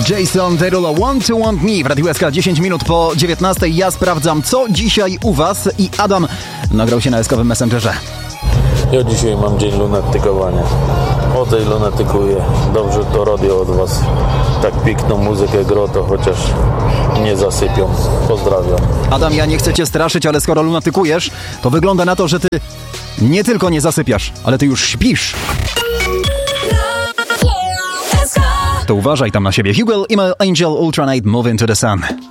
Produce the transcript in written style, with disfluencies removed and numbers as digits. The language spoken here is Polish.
Jason Derulo, Want to Want Me w Radiu SK, 10 minut po 19. Ja sprawdzam, co dzisiaj u was, i Adam nagrał się na SK-owym Messengerze. Ja dzisiaj mam dzień lunatykowania. Chodzę i lunatykuję. Dobrze to radio od was tak piękną muzykę gro, to chociaż nie zasypią. Pozdrawiam. Adam, ja nie chcę cię straszyć, ale skoro lunatykujesz, to wygląda na to, że ty nie tylko nie zasypiasz, ale ty już śpisz. To uważaj tam na siebie. Hugo, Email, Angel, Ultra Night, Move Into the Sun.